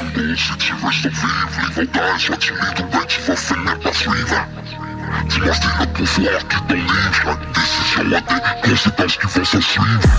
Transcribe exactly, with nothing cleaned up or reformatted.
Handle situations vive, leave or die. What you need to bet you for finna pas suivre. Dis-moi c'est le pouvoir qui t'enlève. Chaque décision a des conséquences qui vont s'en suivre.